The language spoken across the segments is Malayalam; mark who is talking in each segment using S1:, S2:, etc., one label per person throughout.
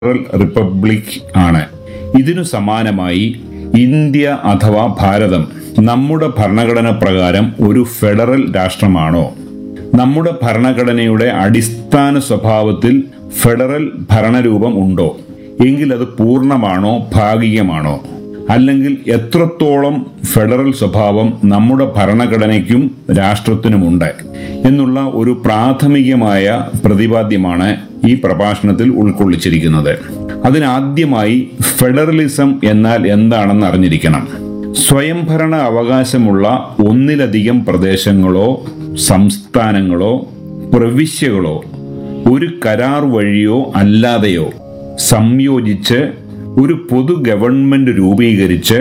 S1: റിപ്പബ്ലിക് ആണ്. ഇതിനു സമാനമായി ഇന്ത്യ അഥവാ ഭാരതം നമ്മുടെ ഭരണഘടന പ്രകാരം ഒരു ഫെഡറൽ രാഷ്ട്രമാണോ? നമ്മുടെ ഭരണഘടനയുടെ അടിസ്ഥാന സ്വഭാവത്തിൽ ഫെഡറൽ ഭരണരൂപം ഉണ്ടോ? എങ്കിൽ അത് പൂർണ്ണമാണോ ഭാഗികമാണോ? അല്ലെങ്കിൽ എത്രത്തോളം ഫെഡറൽ സ്വഭാവം നമ്മുടെ ഭരണഘടനയ്ക്കും രാഷ്ട്രത്തിനുമുണ്ട് എന്നുള്ള ഒരു പ്രാഥമികമായ പ്രതിപാദ്യമാണ് ഈ പ്രഭാഷണത്തിൽ ഉൾക്കൊള്ളിച്ചിരിക്കുന്നത്. അതിനാദ്യമായി ഫെഡറലിസം എന്നാൽ എന്താണെന്ന് അറിഞ്ഞിരിക്കണം. സ്വയംഭരണ അവകാശമുള്ള ഒന്നിലധികം പ്രദേശങ്ങളോ സംസ്ഥാനങ്ങളോ പ്രവിശ്യകളോ ഒരു കരാർ വഴിയോ അല്ലാതെയോ സംയോജിച്ച് ഒരു പൊതു ഗവൺമെന്റ് രൂപീകരിച്ച്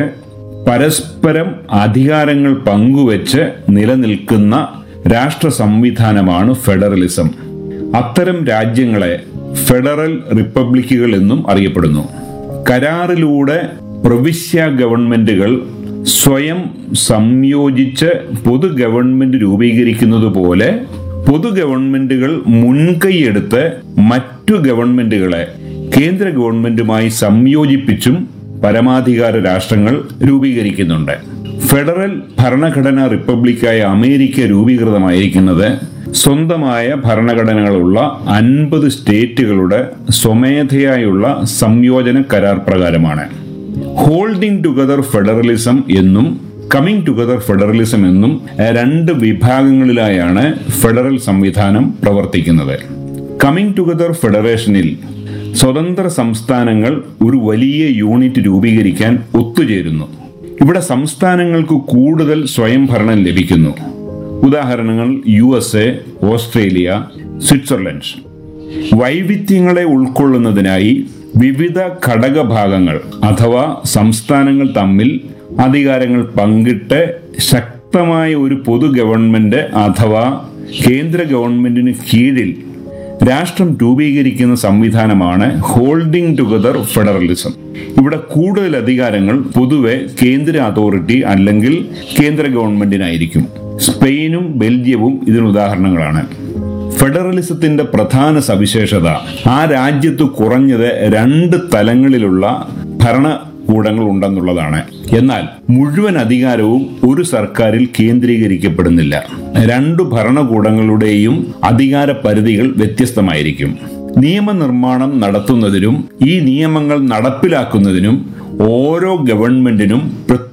S1: പരസ്പരം അധികാരങ്ങൾ പങ്കുവെച്ച് നിലനിൽക്കുന്ന രാഷ്ട്ര സംവിധാനമാണ് ഫെഡറലിസം. അത്തരം രാജ്യങ്ങളെ ഫെഡറൽ റിപ്പബ്ലിക്കുകൾ എന്നും അറിയപ്പെടുന്നു. കരാറിലൂടെ പ്രവിശ്യ ഗവൺമെന്റുകൾ സ്വയം സംയോജിച്ച് പൊതു ഗവൺമെന്റ് രൂപീകരിക്കുന്നത് പോലെ പൊതു ഗവൺമെന്റുകൾ മുൻകൈയെടുത്ത് മറ്റു ഗവൺമെന്റുകളെ കേന്ദ്ര ഗവൺമെന്റുമായി സംയോജിപ്പിച്ചും പരമാധികാര രാഷ്ട്രങ്ങൾ രൂപീകരിക്കുന്നുണ്ട്. ഫെഡറൽ ഭരണഘടനാ റിപ്പബ്ലിക്കായ അമേരിക്ക രൂപീകൃതമായിരിക്കുന്നത് സ്വന്തമായ ഭരണഘടനകളുള്ള 50 സ്റ്റേറ്റുകളുടെ സ്വമേധയായുള്ള സംയോജന കരാർ പ്രകാരമാണ്. ഹോൾഡിംഗ് ടുഗദർ ഫെഡറലിസം എന്നും കമ്മിങ് ടുഗദർ ഫെഡറലിസം എന്നും രണ്ട് വിഭാഗങ്ങളിലായാണ് ഫെഡറൽ സംവിധാനം പ്രവർത്തിക്കുന്നത്. കമ്മിങ് ടുഗദർ ഫെഡറേഷനിൽ സ്വതന്ത്ര സംസ്ഥാനങ്ങൾ ഒരു വലിയ യൂണിറ്റ് രൂപീകരിക്കാൻ ഒത്തുചേരുന്നു. ഇവിടെ സംസ്ഥാനങ്ങൾക്ക് കൂടുതൽ സ്വയംഭരണം ലഭിക്കുന്നു. ഉദാഹരണങ്ങൾ USA, ഓസ്ട്രേലിയ, സ്വിറ്റ്സർലൻഡ്. വൈവിധ്യങ്ങളെ ഉൾക്കൊള്ളുന്നതിനായി വിവിധ ഘടകഭാഗങ്ങൾ അഥവാ സംസ്ഥാനങ്ങൾ തമ്മിൽ അധികാരങ്ങൾ പങ്കിട്ട് ശക്തമായ ഒരു പൊതു ഗവൺമെന്റ് അഥവാ കേന്ദ്ര ഗവൺമെന്റിന് കീഴിൽ രാഷ്ട്രം രൂപീകരിക്കുന്ന സംവിധാനമാണ് ഹോൾഡിംഗ് ടുഗദർ ഫെഡറലിസം. ഇവിടെ കൂടുതൽ അധികാരങ്ങൾ പൊതുവെ കേന്ദ്ര അതോറിറ്റി അല്ലെങ്കിൽ കേന്ദ്ര ഗവൺമെന്റിനായിരിക്കും. സ്പെയിനും ബെൽജിയവും ഇതിന് ഉദാഹരണങ്ങളാണ്. ഫെഡറലിസത്തിന്റെ പ്രധാന സവിശേഷത ആ രാജ്യത്ത് കുറഞ്ഞത് 2 തലങ്ങളിലുള്ള ഭരണകൂടങ്ങൾ ഉണ്ടെന്നുള്ളതാണ്. എന്നാൽ മുഴുവൻ അധികാരവും ഒരു സർക്കാരിൽ കേന്ദ്രീകരിക്കപ്പെടുന്നില്ല. 2 ഭരണകൂടങ്ങളുടെയും അധികാര പരിധികൾ വ്യത്യസ്തമായിരിക്കും. നിയമനിർമ്മാണം നടത്തുന്നതിനും ഈ നിയമങ്ങൾ നടപ്പിലാക്കുന്നതിനും ഓരോ ഗവൺമെന്റിനും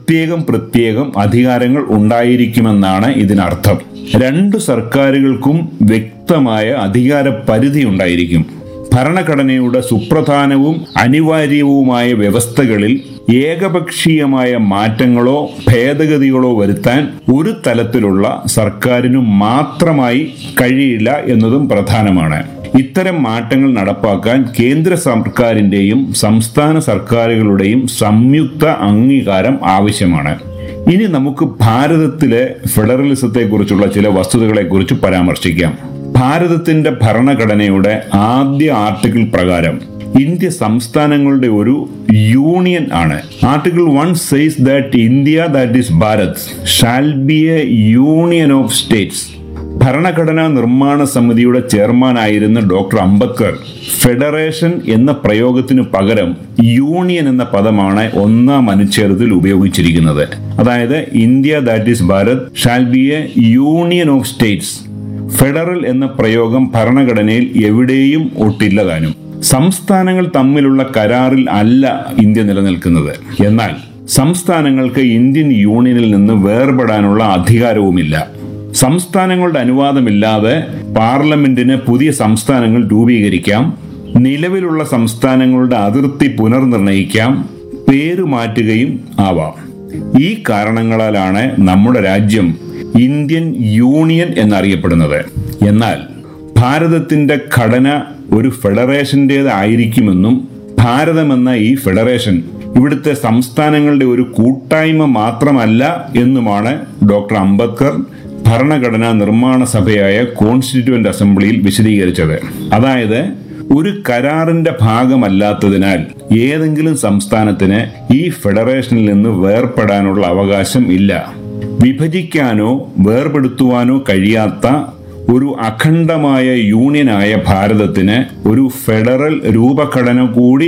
S1: പ്രത്യേകം അധികാരങ്ങൾ ഉണ്ടായിരിക്കുമെന്നാണ് ഇതിനർത്ഥം. 2 സർക്കാരുകൾക്കും വ്യക്തമായ അധികാര പരിധി ഉണ്ടായിരിക്കും. ഭരണഘടനയുടെ സുപ്രധാനവും അനിവാര്യവുമായ വ്യവസ്ഥകളിൽ ഏകപക്ഷീയമായ മാറ്റങ്ങളോ ഭേദഗതികളോ വരുത്താൻ ഒരു തലത്തിലുള്ള സർക്കാരിനു മാത്രമായി കഴിയില്ല എന്നതും പ്രധാനമാണ്. ഇത്തരം മാറ്റങ്ങൾ നടപ്പാക്കാൻ കേന്ദ്ര സർക്കാരിന്റെയും സംസ്ഥാന സർക്കാരുകളുടെയും സംയുക്ത അംഗീകാരം ആവശ്യമാണ്. ഇനി നമുക്ക് ഭാരതത്തിലെ ഫെഡറലിസത്തെക്കുറിച്ചുള്ള ചില വസ്തുതകളെക്കുറിച്ച് പരാമർശിക്കാം. ഭാരതത്തിന്റെ ഭരണഘടനയുടെ ആദ്യ ആർട്ടിക്കിൾ പ്രകാരം ഇന്ത്യ സംസ്ഥാനങ്ങളുടെ ഒരു യൂണിയൻ ആണ്. Article 1 says that India, that is Bharat, shall be a union of states. ഭരണഘടനാ നിർമ്മാണ സമിതിയുടെ ചെയർമാനായിരുന്ന ഡോക്ടർ അംബേദ്കർ ഫെഡറേഷൻ എന്ന പ്രയോഗത്തിനു പകരം യൂണിയൻ എന്ന പദമാണ് 1-ാം അനുച്ഛേദത്തിൽ ഉപയോഗിച്ചിരിക്കുന്നത്. അതായത് India, that is Bharat, shall be A union of States. Federal എന്ന പ്രയോഗം ഭരണഘടനയിൽ എവിടെയും ഒട്ടില്ല താനും. സംസ്ഥാനങ്ങൾ തമ്മിലുള്ള കരാറിൽ അല്ല ഇന്ത്യ നിലനിൽക്കുന്നത്. എന്നാൽ സംസ്ഥാനങ്ങൾക്ക് ഇന്ത്യൻ യൂണിയനിൽ നിന്ന് വേർപെടാനുള്ള അധികാരവുമില്ല. സംസ്ഥാനങ്ങളുടെ അനുവാദമില്ലാതെ പാർലമെന്റിന് പുതിയ സംസ്ഥാനങ്ങൾ രൂപീകരിക്കാം, നിലവിലുള്ള സംസ്ഥാനങ്ങളുടെ അതിർത്തി പുനർനിർണയിക്കാം, പേര് മാറ്റുകയും ആവാം. ഈ കാരണങ്ങളാലാണ് നമ്മുടെ രാജ്യം ഇന്ത്യൻ യൂണിയൻ എന്നറിയപ്പെടുന്നത്. എന്നാൽ ഭാരതത്തിന്റെ ഘടന ഒരു ഫെഡറേഷന്റേതായിരിക്കുമെന്നും ഭാരതമെന്ന ഈ ഫെഡറേഷൻ ഇവിടുത്തെ സംസ്ഥാനങ്ങളുടെ ഒരു കൂട്ടായ്മ മാത്രമല്ല എന്നുമാണ് ഡോക്ടർ അംബേദ്കർ ഭരണഘടനാ നിർമ്മാണ സഭയായ കോൺസ്റ്റിറ്റ്യൂവന്റ് അസംബ്ലിയിൽ വിശദീകരിച്ചത്. അതായത് ഒരു കരാറിന്റെ ഭാഗമല്ലാത്തതിനാൽ ഏതെങ്കിലും സംസ്ഥാനത്തിന് ഈ ഫെഡറേഷനിൽ നിന്ന് വേർപെടാനുള്ള അവകാശം ഇല്ല. വിഭജിക്കാനോ വേർപെടുത്തുവാനോ കഴിയാത്ത ഒരു അഖണ്ഡമായ യൂണിയനായ ഭാരതത്തിന് ഒരു ഫെഡറൽ രൂപഘടന കൂടി